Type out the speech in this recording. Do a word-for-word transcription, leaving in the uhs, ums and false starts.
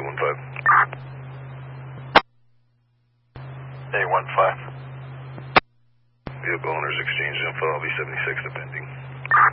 one five. A one five. Vehicle owners exchange info, L V seventy-six to pending.